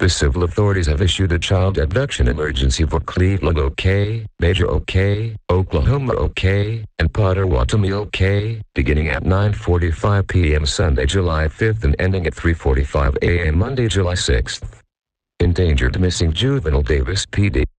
The civil authorities have issued a child abduction emergency for Cleveland OK, Major OK, Oklahoma OK, and Potawatomi OK, beginning at 9:45 p.m. Sunday, July 5th and ending at 3:45 a.m. Monday, July 6th. Endangered missing juvenile Davis PD.